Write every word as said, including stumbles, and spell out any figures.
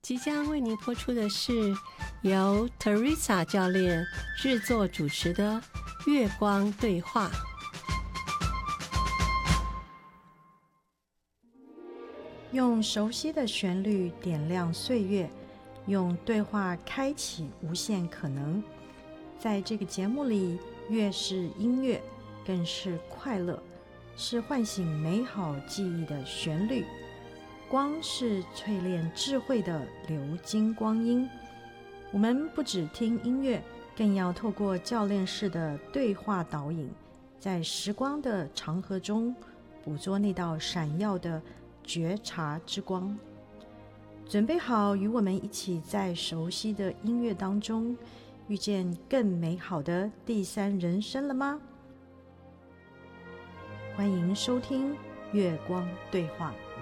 即将为您播出的是由 Teresa 教练制作主持的月光对话。 用熟悉的旋律点亮岁月，用对话开启无限可能。在这个节目里，乐是音乐，更是快乐，是唤醒美好记忆的旋律，光是淬炼智慧的流金光阴。我们不只听音乐，更要透过教练式的对话导引，在时光的长河中捕捉那道闪耀的觉察之光。准备好与我们一起在熟悉的音乐当中遇见更美好的第三人生了吗？欢迎收听月光对话。